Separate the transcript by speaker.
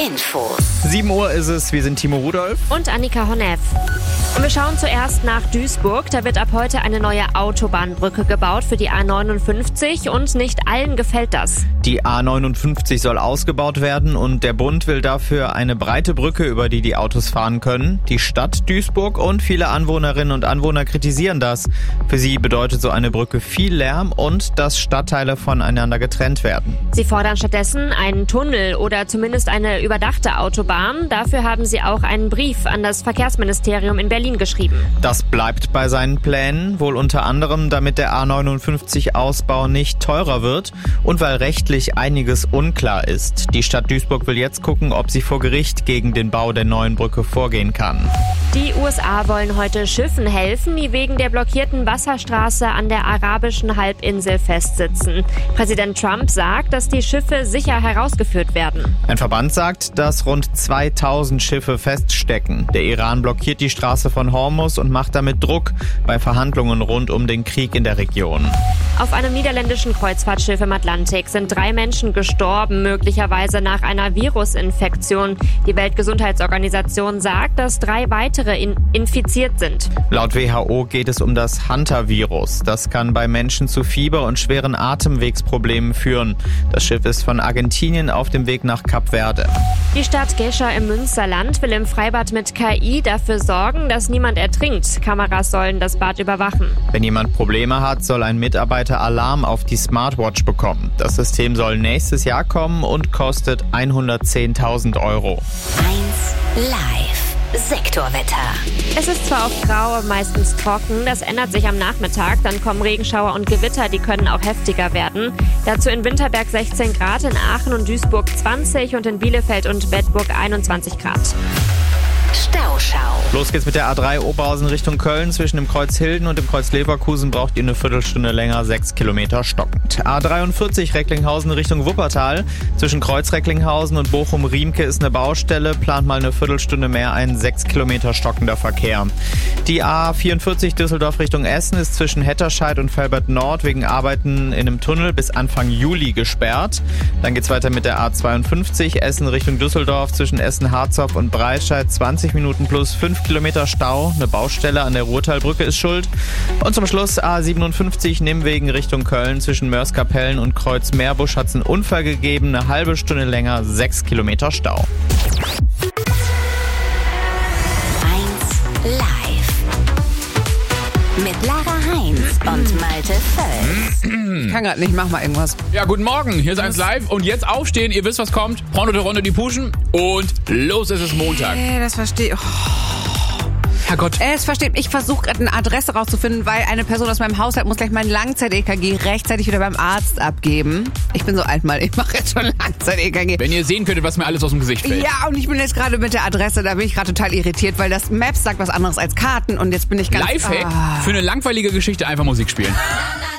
Speaker 1: Infos.
Speaker 2: 7 Uhr ist es, wir sind Timo Rudolph.
Speaker 3: Und Annika Honneff. Und wir schauen zuerst nach Duisburg. Da wird ab heute eine neue Autobahnbrücke gebaut für die A59 und nicht allen gefällt das.
Speaker 2: Die A59 soll ausgebaut werden und der Bund will dafür eine breite Brücke, über die die Autos fahren können. Die Stadt Duisburg und viele Anwohnerinnen und Anwohner kritisieren das. Für sie bedeutet so eine Brücke viel Lärm und dass Stadtteile voneinander getrennt werden.
Speaker 3: Sie fordern stattdessen einen Tunnel oder zumindest eine überdachte Autobahn. Dafür haben sie auch einen Brief an das Verkehrsministerium in Berlin geschrieben.
Speaker 2: Das bleibt bei seinen Plänen, wohl unter anderem, damit der A59-Ausbau nicht teurer wird und weil rechtlich einiges unklar ist. Die Stadt Duisburg will jetzt gucken, ob sie vor Gericht gegen den Bau der neuen Brücke vorgehen kann.
Speaker 3: Die USA wollen heute Schiffen helfen, die wegen der blockierten Wasserstraße an der arabischen Halbinsel festsitzen. Präsident Trump sagt, dass die Schiffe sicher herausgeführt werden.
Speaker 2: Ein Verband sagt, dass rund 2000 Schiffe feststecken. Der Iran blockiert die Straße von Hormuz und macht damit Druck bei Verhandlungen rund um den Krieg in der Region.
Speaker 3: Auf einem niederländischen Kreuzfahrtschiff im Atlantik sind 3 Menschen gestorben, möglicherweise nach einer Virusinfektion. Die Weltgesundheitsorganisation sagt, dass 3 weitere infiziert sind.
Speaker 2: Laut WHO geht es um das Hunter-Virus. Das kann bei Menschen zu Fieber und schweren Atemwegsproblemen führen. Das Schiff ist von Argentinien auf dem Weg nach Kap Verde.
Speaker 3: Die Stadt Gescher im Münsterland will im Freibad mit KI dafür sorgen, dass niemand ertrinkt. Kameras sollen das Bad überwachen.
Speaker 2: Wenn jemand Probleme hat, soll ein Mitarbeiter Alarm auf die Smartwatch bekommen. Das System soll nächstes Jahr kommen und kostet 110.000 €.
Speaker 1: 1 Live. Sektorwetter.
Speaker 3: Es ist zwar oft grau, aber meistens trocken. Das ändert sich am Nachmittag. Dann kommen Regenschauer und Gewitter, die können auch heftiger werden. Dazu in Winterberg 16 Grad, in Aachen und Duisburg 20 und in Bielefeld und Bedburg 21 Grad.
Speaker 1: Stauschau.
Speaker 2: Los geht's mit der A3 Oberhausen Richtung Köln. Zwischen dem Kreuz Hilden und dem Kreuz Leverkusen braucht ihr eine Viertelstunde länger, 6 Kilometer stockend. A43 Recklinghausen Richtung Wuppertal. Zwischen Kreuz Recklinghausen und Bochum-Riemke ist eine Baustelle. Plant mal eine Viertelstunde mehr, ein 6 Kilometer stockender Verkehr. Die A44 Düsseldorf Richtung Essen ist zwischen Hetterscheid und Velbert Nord wegen Arbeiten in einem Tunnel bis Anfang Juli gesperrt. Dann geht's weiter mit der A52 Essen Richtung Düsseldorf zwischen Essen-Harzopf und Breitscheid 20 Minuten plus 5 Kilometer Stau. Eine Baustelle an der Ruhrtalbrücke ist schuld. Und zum Schluss A57 Nimwegen Richtung Köln. Zwischen Mörs-Kapellen und Kreuz Meerbusch hat es einen Unfall gegeben. Eine halbe Stunde länger, 6 Kilometer Stau.
Speaker 1: 1 Live. Mit Lara Heinz und Malte Völz.
Speaker 4: Ich kann gerade nicht, mach mal irgendwas.
Speaker 5: Ja, guten Morgen, hier ist 1 Live und jetzt aufstehen, ihr wisst, was kommt. Porno der Runde, die pushen und los ist es Montag.
Speaker 4: Das verstehe ich.
Speaker 5: Herrgott.
Speaker 4: Ich versuche gerade eine Adresse rauszufinden, weil eine Person aus meinem Haushalt muss gleich mein Langzeit-EKG rechtzeitig wieder beim Arzt abgeben. Ich bin so alt mal, ich mache jetzt schon Langzeit-EKG.
Speaker 5: Wenn ihr sehen könntet, was mir alles aus dem Gesicht fällt.
Speaker 4: Ja, und ich bin jetzt gerade mit der Adresse, da bin ich gerade total irritiert, weil das Maps sagt was anderes als Karten und jetzt bin ich ganz...
Speaker 5: Lifehack, für eine langweilige Geschichte einfach Musik spielen.